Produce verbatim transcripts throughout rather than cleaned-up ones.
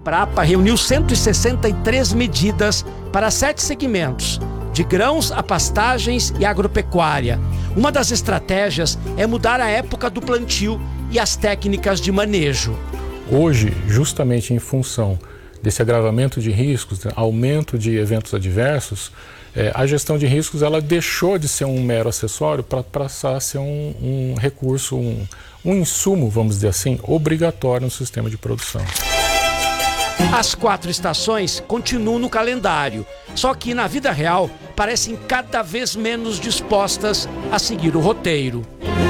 Embrapa reuniu cento e sessenta e três medidas para sete segmentos, de grãos a pastagens e agropecuária. Uma das estratégias é mudar a época do plantio e as técnicas de manejo. Hoje, justamente em função desse agravamento de riscos, aumento de eventos adversos, é, a gestão de riscos ela deixou de ser um mero acessório para passar a ser um, um recurso, um, um insumo, vamos dizer assim, obrigatório no sistema de produção. As quatro estações continuam no calendário, só que na vida real parecem cada vez menos dispostas a seguir o roteiro.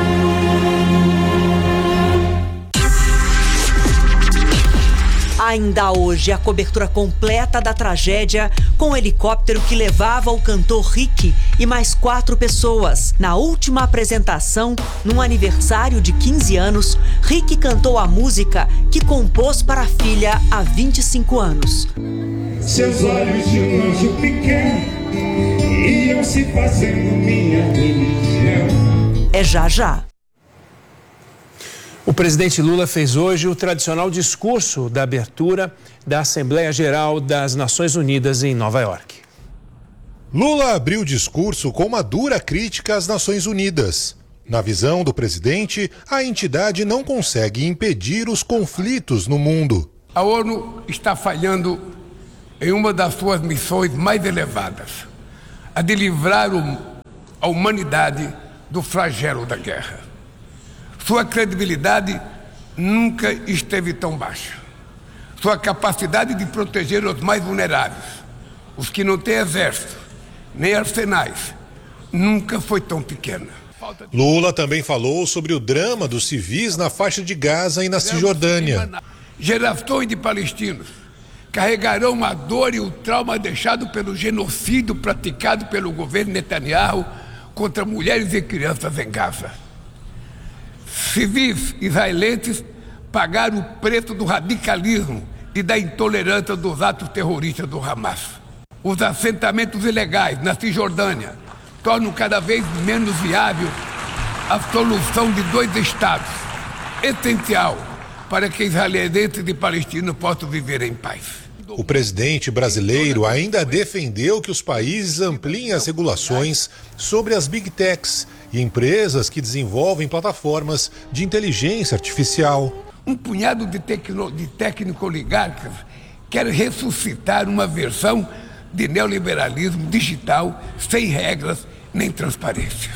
Ainda hoje, a cobertura completa da tragédia com o helicóptero que levava o cantor Rick e mais quatro pessoas. Na última apresentação, num aniversário de quinze anos, Rick cantou a música que compôs para a filha há vinte e cinco anos. Seus olhos de um anjo pequeno iam se fazendo minha religião. É já já. O presidente Lula fez hoje o tradicional discurso da abertura da Assembleia Geral das Nações Unidas em Nova York. Lula abriu o discurso com uma dura crítica às Nações Unidas. Na visão do presidente, a entidade não consegue impedir os conflitos no mundo. A ONU está falhando em uma das suas missões mais elevadas, a de livrar a humanidade do flagelo da guerra. Sua credibilidade nunca esteve tão baixa. Sua capacidade de proteger os mais vulneráveis, os que não têm exército, nem arsenais, nunca foi tão pequena. Lula também falou sobre o drama dos civis na faixa de Gaza e na Cisjordânia. Gerações de palestinos carregarão a dor e o trauma deixado pelo genocídio praticado pelo governo Netanyahu contra mulheres e crianças em Gaza. Civis israelenses pagaram o preço do radicalismo e da intolerância dos atos terroristas do Hamas. Os assentamentos ilegais na Cisjordânia tornam cada vez menos viável a solução de dois estados, essencial para que israelenses e palestinos possam viver em paz. O presidente brasileiro ainda defendeu que os países ampliem as regulações sobre as Big Techs e empresas que desenvolvem plataformas de inteligência artificial. Um punhado de, tecno, de técnico-oligarcas quer ressuscitar uma versão de neoliberalismo digital sem regras nem transparências.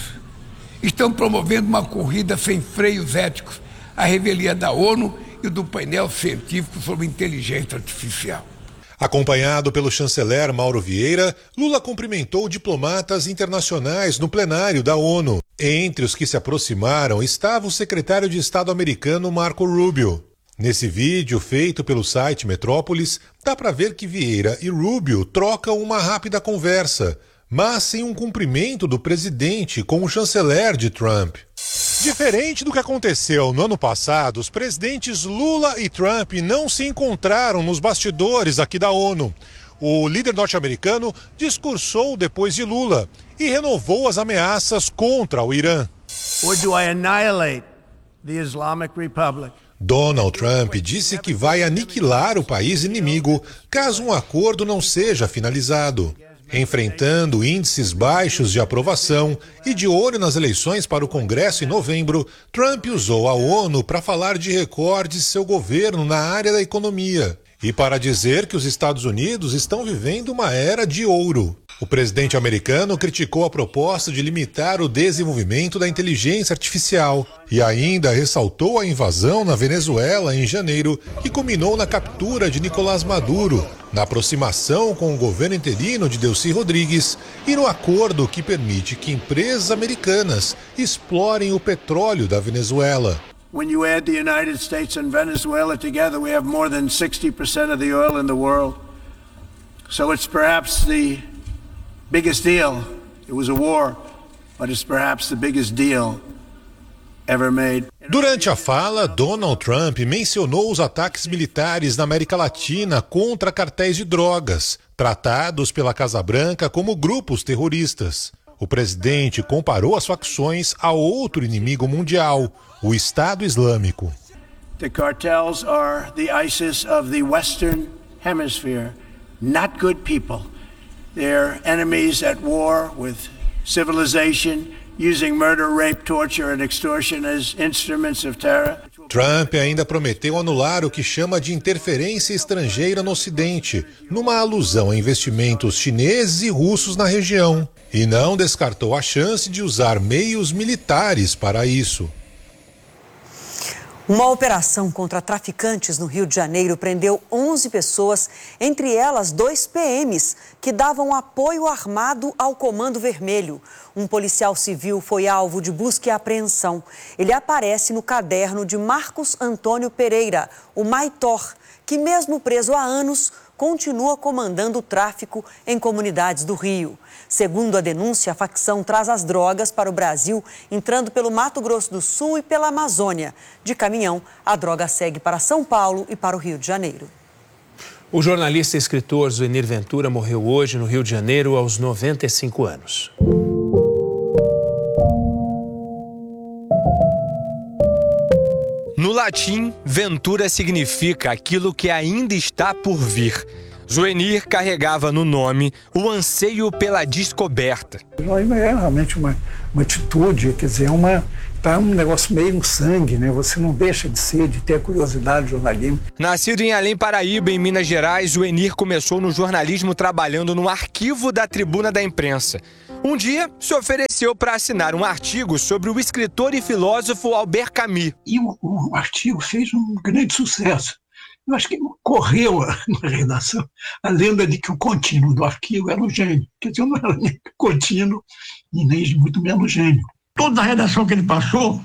Estão promovendo uma corrida sem freios éticos à revelia da ONU e do painel científico sobre inteligência artificial. Acompanhado pelo chanceler Mauro Vieira, Lula cumprimentou diplomatas internacionais no plenário da ONU. Entre os que se aproximaram estava o secretário de Estado americano Marco Rubio. Nesse vídeo feito pelo site Metrópolis, dá para ver que Vieira e Rubio trocam uma rápida conversa, mas sem um cumprimento do presidente com o chanceler de Trump. Diferente do que aconteceu no ano passado, os presidentes Lula e Trump não se encontraram nos bastidores aqui da ONU. O líder norte-americano discursou depois de Lula e renovou as ameaças contra o Irã. Or do I annihilate the Islamic Republic? Donald Trump disse que vai aniquilar o país inimigo caso um acordo não seja finalizado. Enfrentando índices baixos de aprovação e de olho nas eleições para o Congresso em novembro, Trump usou a ONU para falar de recordes de seu governo na área da economia e para dizer que os Estados Unidos estão vivendo uma era de ouro. O presidente americano criticou a proposta de limitar o desenvolvimento da inteligência artificial e ainda ressaltou a invasão na Venezuela em janeiro, que culminou na captura de Nicolás Maduro, na aproximação com o governo interino de Delcy Rodrigues e no acordo que permite que empresas americanas explorem o petróleo da Venezuela. When you add the United States and Venezuela together, we have more than sixty percent of the oil in the world. So it's perhaps the biggest deal. It was a war, but it's perhaps the biggest deal ever made. Durante a fala, Donald Trump mencionou os ataques militares na América Latina contra cartéis de drogas, tratados pela Casa Branca como grupos terroristas. O presidente comparou as facções a outro inimigo mundial, o Estado Islâmico. The cartels are the ISIS of the Western Hemisphere. Not good people. They're enemies at war with civilization, using murder, rape, torture and extortion as instruments of terror. Trump ainda prometeu anular o que chama de interferência estrangeira no Ocidente, numa alusão a investimentos chineses e russos na região. E não descartou a chance de usar meios militares para isso. Uma operação contra traficantes no Rio de Janeiro prendeu onze pessoas, entre elas dois P Ms, que davam apoio armado ao Comando Vermelho. Um policial civil foi alvo de busca e apreensão. Ele aparece no caderno de Marcos Antônio Pereira, o Maitor, que mesmo preso há anos, continua comandando o tráfico em comunidades do Rio. Segundo a denúncia, a facção traz as drogas para o Brasil, entrando pelo Mato Grosso do Sul e pela Amazônia. De caminhão, a droga segue para São Paulo e para o Rio de Janeiro. O jornalista e escritor Zuenir Ventura morreu hoje no Rio de Janeiro aos noventa e cinco anos. No latim, Ventura significa aquilo que ainda está por vir. Zuenir carregava no nome o anseio pela descoberta. É realmente uma, uma atitude, quer dizer, é uma, tá um negócio meio no sangue, né? Você não deixa de ser, de ter a curiosidade do jornalismo. Nascido em Além Paraíba, em Minas Gerais, Zuenir começou no jornalismo trabalhando no arquivo da Tribuna da Imprensa. Um dia, se ofereceu para assinar um artigo sobre o escritor e filósofo Albert Camus. E o, o artigo fez um grande sucesso. Eu acho que correu na redação a lenda de que o contínuo do arquivo era o gênio. Quer dizer, não era nem contínuo e nem muito menos gênio. Toda a redação que ele passou,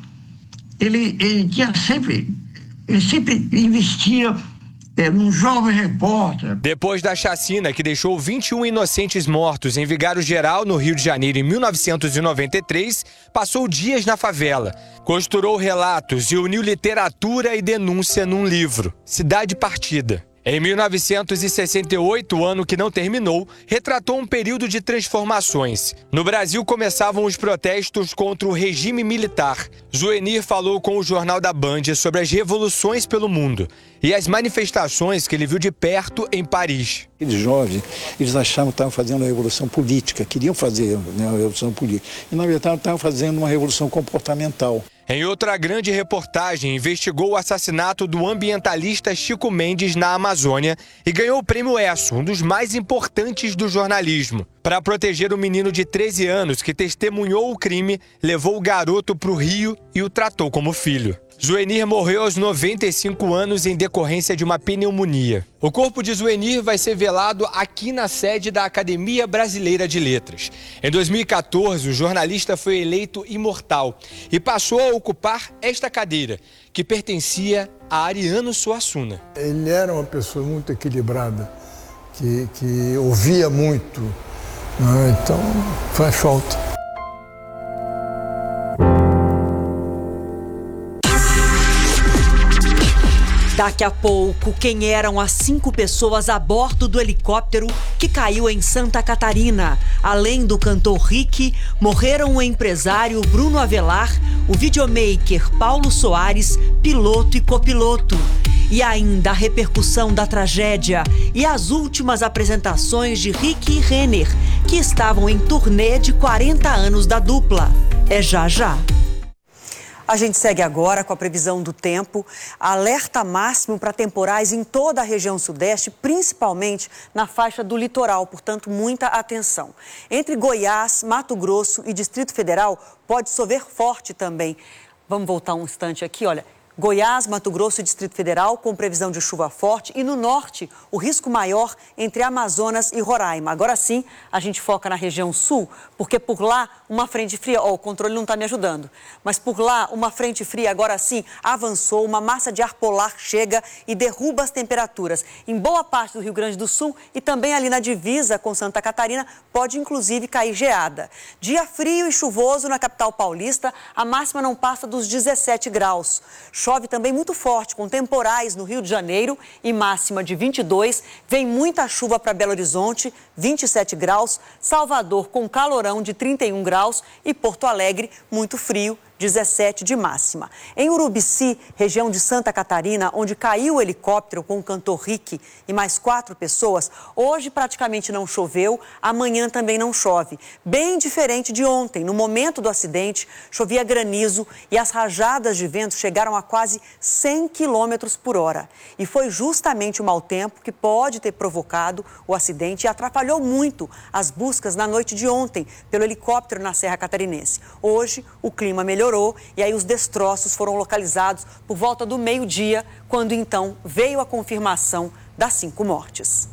ele, ele tinha sempre, ele sempre investia é, num jovem repórter. Depois da chacina que deixou vinte e um inocentes mortos em Vigário Geral, no Rio de Janeiro, em mil novecentos e noventa e três, passou dias na favela. Costurou relatos e uniu literatura e denúncia num livro, Cidade Partida. Em mil novecentos e sessenta e oito, o ano que não terminou, retratou um período de transformações. No Brasil começavam os protestos contra o regime militar. Zuenir falou com o Jornal da Band sobre as revoluções pelo mundo e as manifestações que ele viu de perto em Paris. Aqueles jovens, eles achavam que estavam fazendo uma revolução política, queriam fazer, né, uma revolução política. E, na verdade, estavam fazendo uma revolução comportamental. Em outra grande reportagem, investigou o assassinato do ambientalista Chico Mendes na Amazônia e ganhou o Prêmio ESSO, um dos mais importantes do jornalismo. Para proteger o menino de treze anos que testemunhou o crime, levou o garoto para o Rio e o tratou como filho. Zuenir morreu aos noventa e cinco anos em decorrência de uma pneumonia. O corpo de Zuenir vai ser velado aqui na sede da Academia Brasileira de Letras. Em dois mil e quatorze, o jornalista foi eleito imortal e passou a ocupar esta cadeira, que pertencia a Ariano Suassuna. Ele era uma pessoa muito equilibrada, que, que ouvia muito, né? Então faz falta. Daqui a pouco, quem eram as cinco pessoas a bordo do helicóptero que caiu em Santa Catarina? Além do cantor Rick, morreram o empresário Bruno Avelar, o videomaker Paulo Soares, piloto e copiloto. E ainda a repercussão da tragédia e as últimas apresentações de Rick e Renner, que estavam em turnê de quarenta anos da dupla. É já já. A gente segue agora com a previsão do tempo. Alerta máximo para temporais em toda a região sudeste, principalmente na faixa do litoral, portanto, muita atenção. Entre Goiás, Mato Grosso e Distrito Federal, pode chover forte também. Vamos voltar um instante aqui, olha. Goiás, Mato Grosso e Distrito Federal com previsão de chuva forte e no norte o risco maior entre Amazonas e Roraima. Agora sim, a gente foca na região sul, porque por lá uma frente fria, ó, o controle não está me ajudando, mas por lá uma frente fria agora sim avançou, uma massa de ar polar chega e derruba as temperaturas. Em boa parte do Rio Grande do Sul e também ali na divisa com Santa Catarina pode inclusive cair geada. Dia frio e chuvoso na capital paulista, a máxima não passa dos dezessete graus. Chove também muito forte, com temporais no Rio de Janeiro e máxima de vinte e dois. Vem muita chuva para Belo Horizonte, vinte e sete graus. Salvador com calorão de trinta e um graus. E Porto Alegre, muito frio, dezessete de máxima. Em Urubici, região de Santa Catarina, onde caiu o helicóptero com o cantor Rick e mais quatro pessoas, hoje praticamente não choveu, amanhã também não chove. Bem diferente de ontem, no momento do acidente, chovia granizo e as rajadas de vento chegaram a quase cem quilômetros por hora. E foi justamente o mau tempo que pode ter provocado o acidente e atrapalhou muito as buscas na noite de ontem pelo helicóptero na Serra Catarinense. Hoje, o clima melhorou e aí os destroços foram localizados por volta do meio-dia, quando então veio a confirmação das cinco mortes.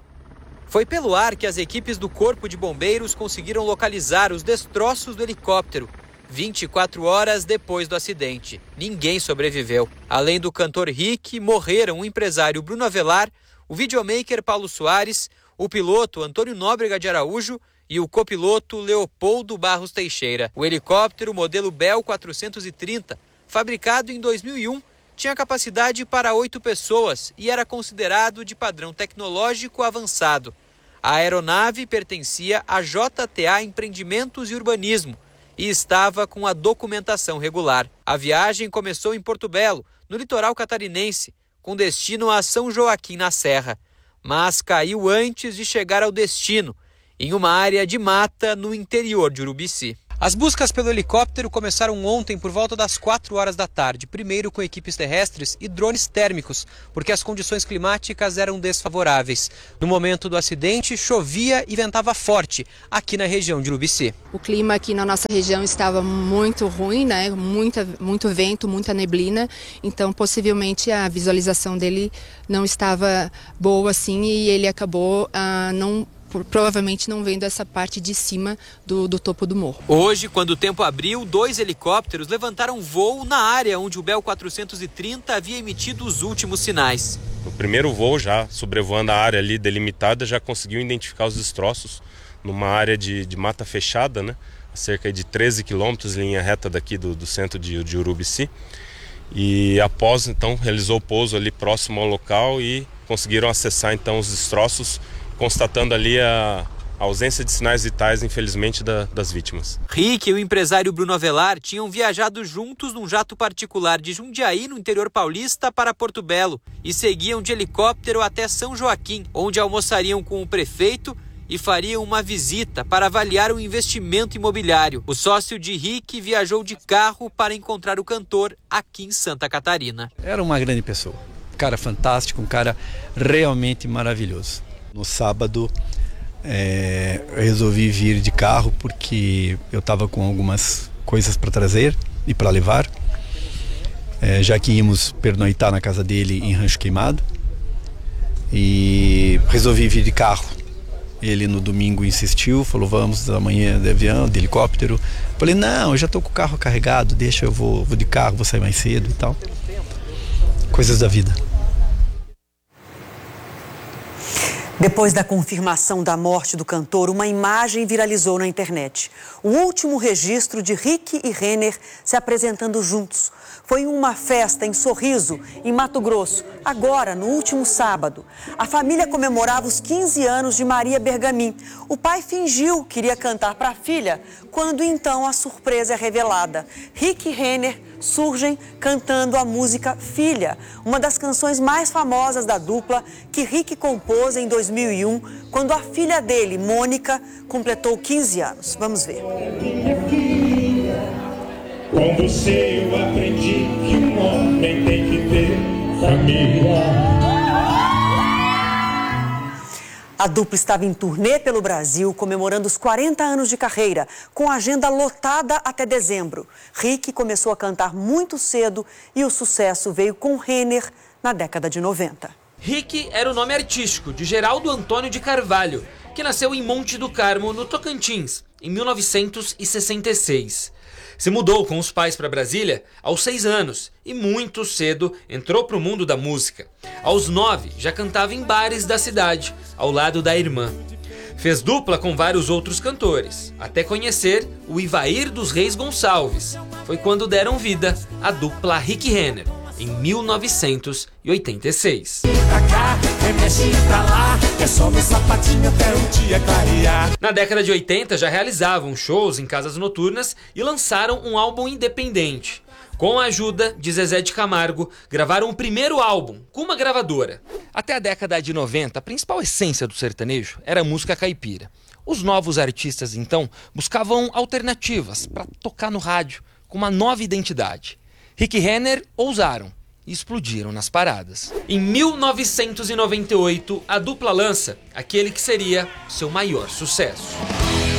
Foi pelo ar que as equipes do Corpo de Bombeiros conseguiram localizar os destroços do helicóptero. vinte e quatro horas depois do acidente. Ninguém sobreviveu. Além do cantor Rick, morreram o empresário Bruno Avelar, o videomaker Paulo Soares, o piloto Antônio Nóbrega de Araújo e o copiloto Leopoldo Barros Teixeira. O helicóptero modelo Bell quatrocentos e trinta, fabricado em dois mil e um, tinha capacidade para oito pessoas e era considerado de padrão tecnológico avançado. A aeronave pertencia à J T A Empreendimentos e Urbanismo e estava com a documentação regular. A viagem começou em Porto Belo, no litoral catarinense, com destino a São Joaquim na Serra, mas caiu antes de chegar ao destino, em uma área de mata no interior de Urubici. As buscas pelo helicóptero começaram ontem por volta das quatro horas da tarde, primeiro com equipes terrestres e drones térmicos, porque as condições climáticas eram desfavoráveis. No momento do acidente, chovia e ventava forte aqui na região de Urubici. O clima aqui na nossa região estava muito ruim, né? Muita, muito vento, muita neblina, então possivelmente a visualização dele não estava boa assim e ele acabou ah, não... provavelmente não vendo essa parte de cima do, do topo do morro. Hoje, quando o tempo abriu, dois helicópteros levantaram voo na área onde o Bell quatrocentos e trinta havia emitido os últimos sinais. No primeiro voo, já sobrevoando a área ali delimitada, já conseguiu identificar os destroços numa área de, de mata fechada, né? A cerca de treze quilômetros, linha reta daqui do, do centro de, de Urubici. E após, então, realizou o pouso ali próximo ao local e conseguiram acessar, então, os destroços, constatando ali a ausência de sinais vitais, infelizmente, da, das vítimas. Rick e o empresário Bruno Avelar tinham viajado juntos num jato particular de Jundiaí, no interior paulista, para Porto Belo e seguiam de helicóptero até São Joaquim, onde almoçariam com o prefeito e fariam uma visita para avaliar o investimento imobiliário. O sócio de Rick viajou de carro para encontrar o cantor aqui em Santa Catarina. Era uma grande pessoa, um cara fantástico, um cara realmente maravilhoso. No sábado, é, eu resolvi vir de carro porque eu estava com algumas coisas para trazer e para levar, é, já que íamos pernoitar na casa dele em Rancho Queimado, e resolvi vir de carro. Ele no domingo insistiu, falou: vamos amanhã de avião, de helicóptero. Falei: não, eu já estou com o carro carregado, deixa, eu vou, vou de carro, vou sair mais cedo e tal. Coisas da vida. Depois da confirmação da morte do cantor, uma imagem viralizou na internet. O último registro de Rick e Renner se apresentando juntos. Foi uma festa em Sorriso, em Mato Grosso, agora, no último sábado. A família comemorava os quinze anos de Maria Bergamin. O pai fingiu que iria cantar para a filha, quando então a surpresa é revelada. Rick e Renner surgem cantando a música Filha, uma das canções mais famosas da dupla, que Rick compôs em dois mil e um, quando a filha dele, Mônica, completou quinze anos. Vamos ver. Com você eu aprendi que um homem tem que ter família. A dupla estava em turnê pelo Brasil, comemorando os quarenta anos de carreira, com agenda lotada até dezembro. Rick começou a cantar muito cedo e o sucesso veio com Renner na década de noventa. Rick era o nome artístico de Geraldo Antônio de Carvalho, que nasceu em Monte do Carmo, no Tocantins, em mil novecentos e sessenta e seis. Se mudou com os pais para Brasília aos seis anos e muito cedo entrou para o mundo da música. Aos nove já cantava em bares da cidade, ao lado da irmã. Fez dupla com vários outros cantores, até conhecer o Ivair dos Reis Gonçalves. Foi quando deram vida à dupla Rick e Renner, em mil novecentos e oitenta e seis. Na década de oitenta já realizavam shows em casas noturnas e lançaram um álbum independente. Com a ajuda de Zezé de Camargo, gravaram o primeiro álbum com uma gravadora. Até a década de noventa, a principal essência do sertanejo era a música caipira. Os novos artistas, então, buscavam alternativas para tocar no rádio, com uma nova identidade. Rick Renner ousaram e explodiram nas paradas. Em mil novecentos e noventa e oito, a dupla lança aquele que seria seu maior sucesso.